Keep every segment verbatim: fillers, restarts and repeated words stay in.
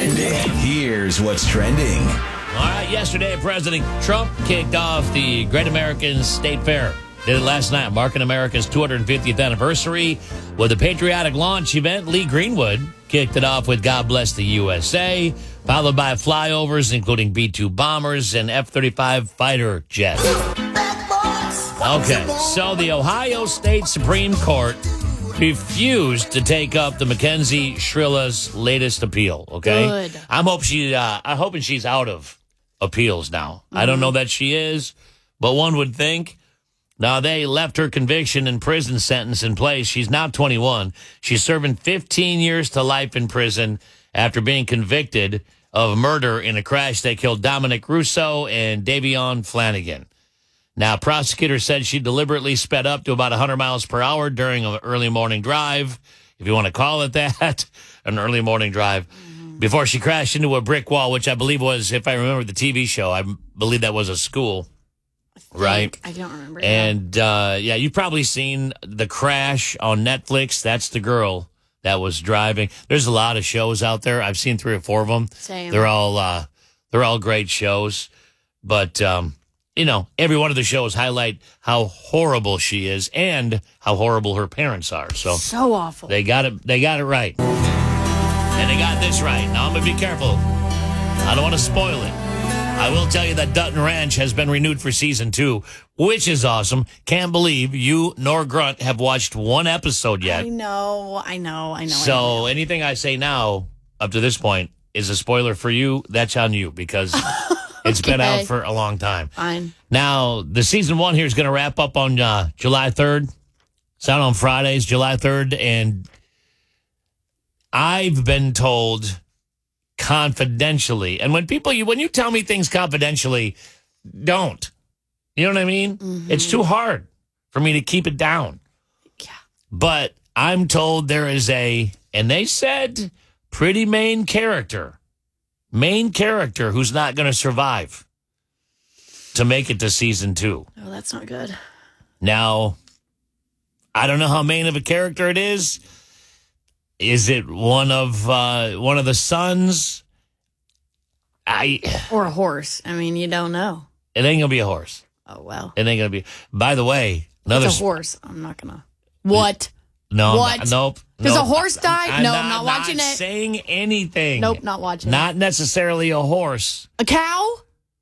Here's what's trending. All right, yesterday, President Trump kicked off the Great American State Fair. Did it last night, marking America's two hundred fiftieth anniversary with a patriotic launch event. Lee Greenwood kicked it off with God Bless the U S A, followed by flyovers, including B two bombers and F thirty-five fighter jets. Okay, so the Ohio State Supreme Court refused to take up the Mackenzie Shrilla's latest appeal. Okay, Good. I'm hope she. Uh, I'm hoping she's out of appeals now. Mm-hmm. I don't know that she is, but one would think. Now, they left her conviction and prison sentence in place. She's now twenty-one. She's serving fifteen years to life in prison after being convicted of murder in a crash that killed Dominic Russo and Davion Flanagan. Now, prosecutors said she deliberately sped up to about one hundred miles per hour during an early morning drive, if you want to call it that, an early morning drive, mm-hmm. before she crashed into a brick wall, which I believe was, if I remember the T V show, I believe that was a school. Right. I don't remember. And, uh, yeah, you've probably seen The Crash on Netflix. That's the girl that was driving. There's a lot of shows out there. I've seen three or four of them. Same. They're all, uh, they're all great shows. But, um, you know, every one of the shows highlight how horrible she is and how horrible her parents are. So, so awful. They got it. They got it right. And they got this right. Now, I'm going to be careful. I don't want to spoil it. I will tell you that Dutton Ranch has been renewed for season two, which is awesome. Can't believe you nor Grunt have watched one episode yet. I know, I know, I know. So I know. anything I say now, up to this point, is a spoiler for you. That's on you because it's okay. been out for a long time. Fine. Now, the season one here is going to wrap up on uh, July third. It's out on Fridays, July third. And I've been told confidentially, and when people, you when you tell me things confidentially, don't. You know what I mean? Mm-hmm. It's too hard for me to keep it down. Yeah. But I'm told there is a, and they said, pretty main character, main character who's not going to survive to make it to season two. Oh, that's not good. Now, I don't know how main of a character it is. Is it one of uh, one of the sons? I or a horse. I mean, you don't know. It ain't gonna be a horse. Oh well. It ain't gonna be. By the way, another it's a horse. I'm not gonna. What? No. What? Not, nope. Does nope. a horse die? I'm no, not, I'm not watching not it. Saying anything. Nope, not watching. Not it. necessarily a horse. A cow,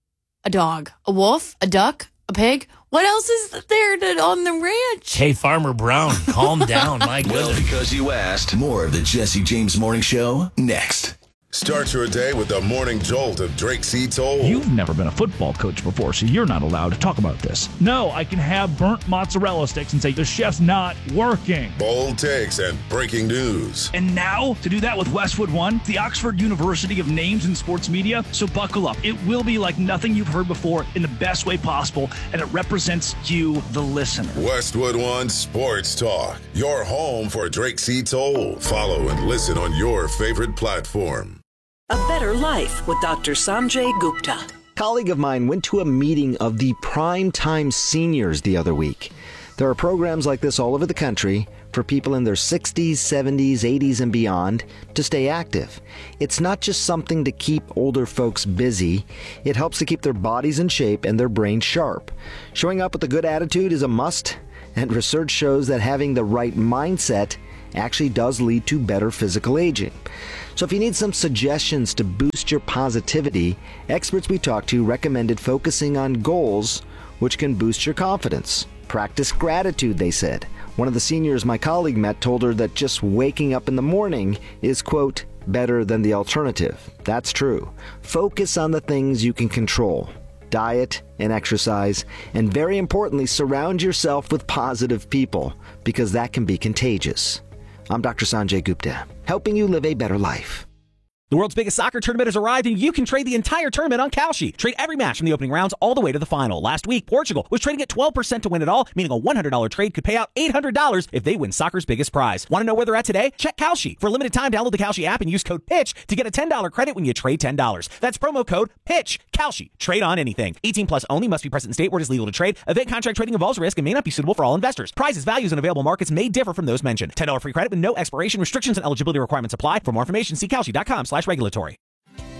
a dog, a wolf, a duck, a pig. What else is there to, on the ranch? Hey, Farmer Brown, calm down. My goodness. Well, because you asked. More of the Jesse James Morning Show next. Start your day with the morning jolt of Drake C. Toll. You've never been a football coach before, so you're not allowed to talk about this. No, I can have burnt mozzarella sticks and say the chef's not working. Bold takes and breaking news. And now, to do that with Westwood One, the Oxford University of Names in Sports Media. So buckle up. It will be like nothing you've heard before in the best way possible, and it represents you, the listener. Westwood One Sports Talk. Your home for Drake C. Toll. Follow and listen on your favorite platform. A Better Life with Doctor Sanjay Gupta. A colleague of mine went to a meeting of the Primetime Seniors the other week. There are programs like this all over the country for people in their sixties, seventies, eighties, and beyond to stay active. It's not just something to keep older folks busy. It helps to keep their bodies in shape and their brains sharp. Showing up with a good attitude is a must, and research shows that having the right mindset actually does lead to better physical aging. So if you need some suggestions to boost your positivity, experts we talked to recommended focusing on goals which can boost your confidence. Practice gratitude, they said. One of the seniors my colleague met told her that just waking up in the morning is, quote, better than the alternative. That's true. Focus on the things you can control. Diet and exercise, and very importantly, surround yourself with positive people, because that can be contagious. I'm Doctor Sanjay Gupta, helping you live a better life. The world's biggest soccer tournament has arrived, and you can trade the entire tournament on Kalshi. Trade every match from the opening rounds all the way to the final. Last week, Portugal was trading at twelve percent to win it all, meaning a one hundred dollars trade could pay out eight hundred dollars if they win soccer's biggest prize. Want to know where they're at today? Check Kalshi. For a limited time, download the Kalshi app and use code PITCH to get a ten dollars credit when you trade ten dollars. That's promo code PITCH. Kalshi. Trade on anything. eighteen plus only. Must be present in state where it is legal to trade. Event contract trading involves risk and may not be suitable for all investors. Prizes, values, and available markets may differ from those mentioned. ten dollars free credit with no expiration. Restrictions and eligibility requirements apply. For more information, see Kalshi dot com slash regulatory.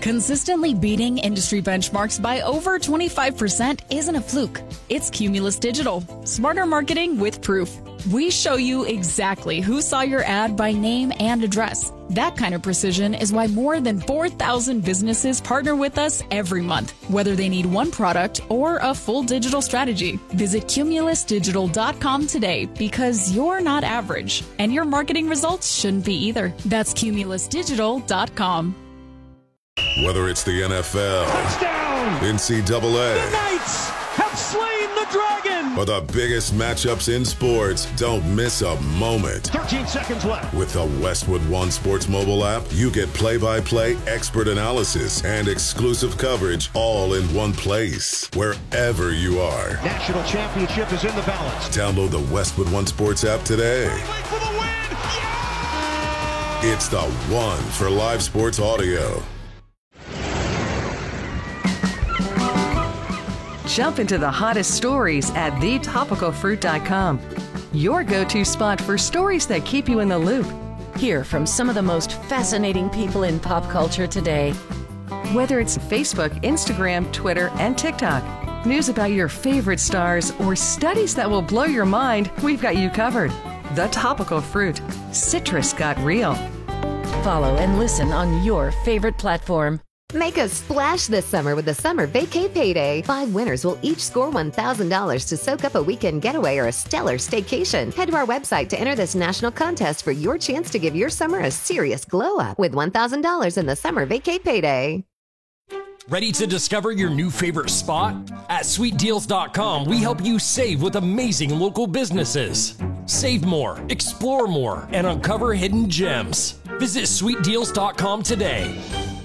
Consistently beating industry benchmarks by over twenty-five percent isn't a fluke. It's Cumulus Digital. Smarter marketing with proof. We show you exactly who saw your ad by name and address. That kind of precision is why more than four thousand businesses partner with us every month, whether they need one product or a full digital strategy. Visit cumulus digital dot com today because you're not average, and your marketing results shouldn't be either. That's cumulus digital dot com. Whether it's the N F L, touchdown, N C double A, the Knights have slain the dragon, or the biggest matchups in sports, don't miss a moment. thirteen seconds left. With the Westwood One Sports mobile app, you get play-by-play, expert analysis, and exclusive coverage all in one place, wherever you are. National championship is in the balance. Download the Westwood One Sports app today. For the win. Yeah! It's the one for live sports audio. Jump into the hottest stories at the topical fruit dot com. Your go-to spot for stories that keep you in the loop. Hear from some of the most fascinating people in pop culture today. Whether it's Facebook, Instagram, Twitter, and TikTok, news about your favorite stars, or studies that will blow your mind, we've got you covered. The Topical Fruit. Citrus got real. Follow and listen on your favorite platform. Make a splash this summer with the Summer Vacay Payday. Five winners will each score one thousand dollars to soak up a weekend getaway or a stellar staycation. Head to our website to enter this national contest for your chance to give your summer a serious glow-up with one thousand dollars in the Summer Vacay Payday. Ready to discover your new favorite spot? At sweet deals dot com, we help you save with amazing local businesses. Save more, explore more, and uncover hidden gems. Visit sweet deals dot com today.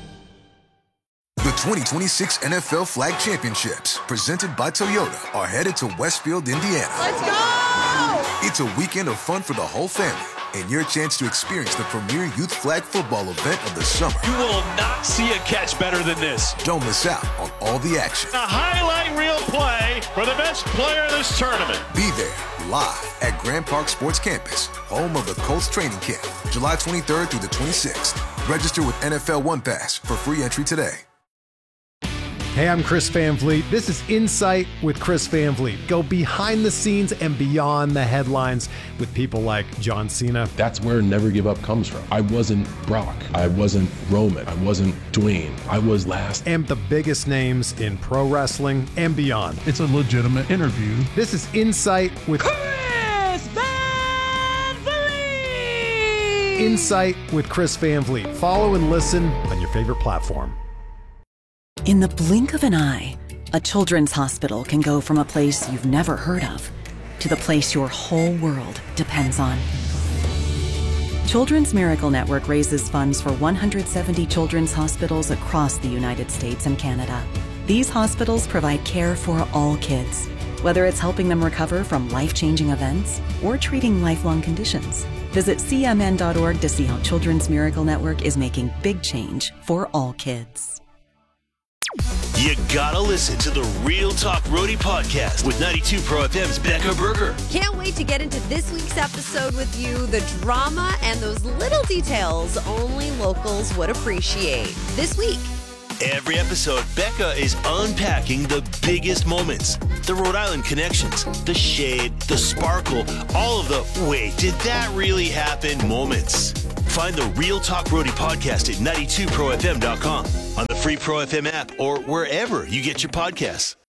The twenty twenty-six N F L Flag Championships, presented by Toyota, are headed to Westfield, Indiana. Let's go! It's a weekend of fun for the whole family and your chance to experience the premier youth flag football event of the summer. You will not see a catch better than this. Don't miss out on all the action. A highlight reel play for the best player in this tournament. Be there live at Grand Park Sports Campus, home of the Colts training camp, July twenty-third through the twenty-sixth. Register with N F L One Pass for free entry today. Hey, I'm Chris Van Vliet. This is Insight with Chris Van Vliet. Go behind the scenes and beyond the headlines with people like John Cena. That's where Never Give Up comes from. I wasn't Brock. I wasn't Roman. I wasn't Dwayne. I was last. And the biggest names in pro wrestling and beyond. It's a legitimate interview. This is Insight with Chris Van Vliet. Insight with Chris Van Vliet. Follow and listen on your favorite platform. In the blink of an eye, a children's hospital can go from a place you've never heard of to the place your whole world depends on. Children's Miracle Network raises funds for one hundred seventy children's hospitals across the United States and Canada. These hospitals provide care for all kids, whether it's helping them recover from life-changing events or treating lifelong conditions. Visit C M N dot org to see how Children's Miracle Network is making big change for all kids. You gotta listen to the Real Talk Roadie podcast with ninety-two Pro F M's Becca Berger. Can't wait to get into this week's episode with you. The drama and those little details only locals would appreciate. This week. Every episode, Becca is unpacking the biggest moments, the Rhode Island connections, the shade, the sparkle, all of the wait, did that really happen moments. Find the Real Talk Roadie podcast at ninety-two pro f m dot com, on the free Pro F M app, or wherever you get your podcasts.